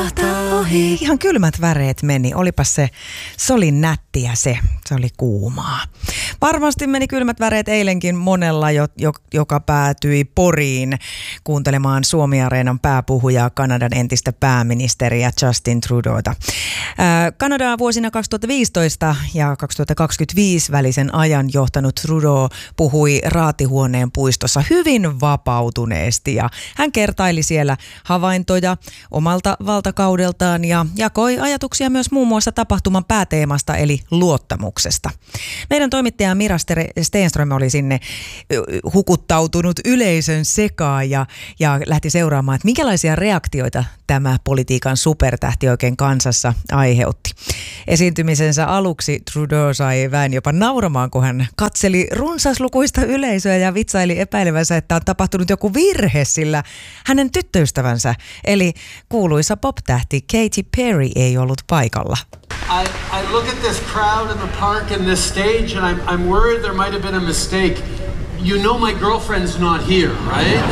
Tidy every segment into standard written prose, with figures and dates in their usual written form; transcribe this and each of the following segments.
ohi. Ihan kylmät väreet meni. Olipas se oli nättiä se oli kuumaa. Varmasti meni kylmät väreet eilenkin monella, joka päätyi Poriin kuuntelemaan Suomi-areenan pääpuhujaa, Kanadan entistä pääministeriä Justin Trudota. Kanadaa vuosina 2015 ja 2025 välisen ajan johtanut Trudeau puhui Raatihuoneen puistossa hyvin vapautuneesti ja hän kertaili siellä havaintoja omalta valtakaudeltaan ja jakoi ajatuksia myös muun muassa tapahtuman pääteemasta eli luottamuksesta. Meidän toimittaja Mira Stenström oli sinne hukuttautunut yleisön sekaan ja lähti seuraamaan, että minkälaisia reaktioita tämä politiikan supertähti oikein kansassa aiheutti. Esiintymisensä aluksi Trudeau sai väen jopa nauramaan, kun hän katseli runsaslukuista yleisöä ja vitsaili epäilevänsä, että on tapahtunut joku virhe, sillä hänen tyttöystävänsä, eli kuuluisa pop-tähti Katy Perry ei ollut paikalla. I look at this crowd in the park and this stage and I'm worried there might have been a mistake. You know my girlfriend's not here, right?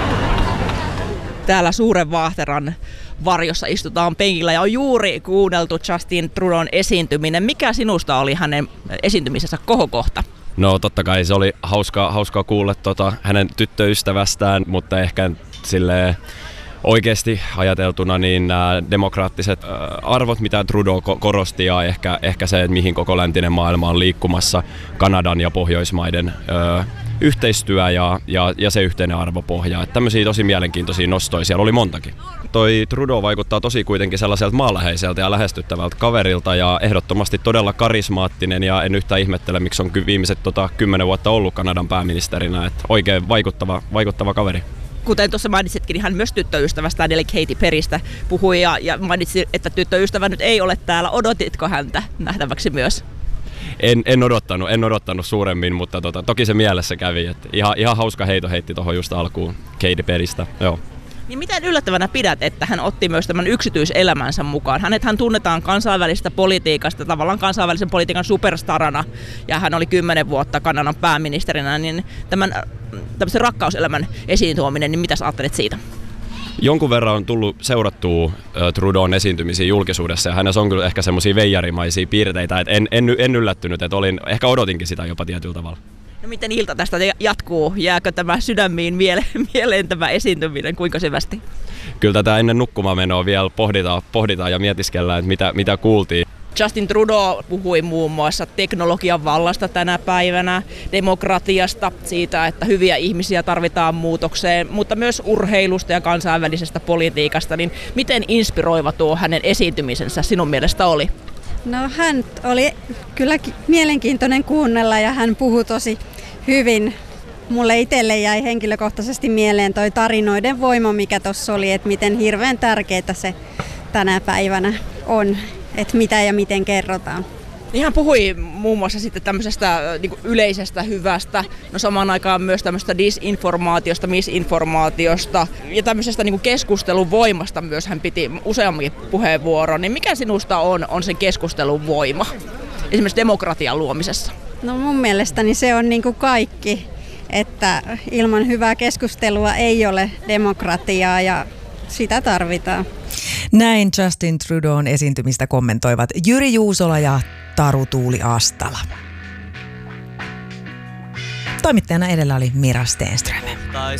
Täällä suuren vaahteran varjossa istutaan penkillä ja on juuri kuunneltu Justin Trudeaun esiintyminen. Mikä sinusta oli hänen esiintymisensä kohokohta? No totta kai se oli hauskaa kuulla hänen tyttöystävästään, mutta ehkä silleen oikeasti ajateltuna niin nämä demokraattiset arvot, mitä Trudeau korosti ja ehkä se, että mihin koko läntinen maailma on liikkumassa, Kanadan ja Pohjoismaiden yhteistyö ja se yhteinen arvopohja. Että tämmöisiä tosi mielenkiintoisia nostoja siellä oli montakin. Toi Trudeau vaikuttaa tosi kuitenkin sellaiselta maanläheiseltä ja lähestyttävältä kaverilta ja ehdottomasti todella karismaattinen ja en yhtään ihmettele, miksi on viimeiset 10 vuotta ollut Kanadan pääministerinä. Että oikein vaikuttava kaveri. Kuten tuossa mainitsitkin, niin hän myös tyttöystävästään eli Katy Perrystä puhui ja mainitsi, että tyttöystävä nyt ei ole täällä. Odotitko häntä nähtäväksi myös? En odottanut suuremmin, mutta toki se mielessä kävi. Että ihan hauska heito heitti tuohon just alkuun Katy Perrystä. Joo. Niin miten yllättävänä pidät, että hän otti myös tämän yksityiselämänsä mukaan? Hän tunnetaan kansainvälisestä politiikasta, tavallaan kansainvälisen politiikan superstarana, ja hän oli 10 vuotta Kanadan pääministerinä, niin tämmöisen rakkauselämän esiin tuominen, niin mitä sä ajattelet siitä? Jonkun verran on tullut seurattua Trudeaun esiintymisiä julkisuudessa, ja hänessä on kyllä ehkä semmoisia veijarimaisia piirteitä, että en yllättynyt, että ehkä odotinkin sitä jopa tietyllä tavalla. No miten ilta tästä jatkuu? Jääkö tämä sydämiin mieleen tämä esiintyminen? Kuinka syvästi? Kyllä tätä ennen nukkumaanmenoa vielä pohditaan ja mietiskellään, että mitä kuultiin. Justin Trudeau puhui muun muassa teknologian vallasta tänä päivänä, demokratiasta, siitä, että hyviä ihmisiä tarvitaan muutokseen, mutta myös urheilusta ja kansainvälisestä politiikasta. Niin miten inspiroiva tuo hänen esiintymisensä sinun mielestä oli? No hän oli kyllä mielenkiintoinen kuunnella ja hän puhui tosi hyvin. Mulle itselle jäi henkilökohtaisesti mieleen toi tarinoiden voima, mikä tuossa oli, että miten hirveän tärkeää se tänä päivänä on, että mitä ja miten kerrotaan. Niin hän puhui muun muassa sitten tämmöisestä niin kuin yleisestä hyvästä, no samaan aikaan myös tämmöistä disinformaatiosta, misinformaatiosta ja tämmöisestä niin kuin keskustelun voimasta myös hän piti useammankin puheenvuoron. Niin mikä sinusta on sen keskustelun voima, esimerkiksi demokratian luomisessa? No mun mielestäni se on niin kuin kaikki, että ilman hyvää keskustelua ei ole demokratiaa ja sitä tarvitaan. Näin Justin Trudeaun esiintymistä kommentoivat Jyri Juusola ja Taru Tuuli Astala. Toimittajana edellä oli Mira Stenström.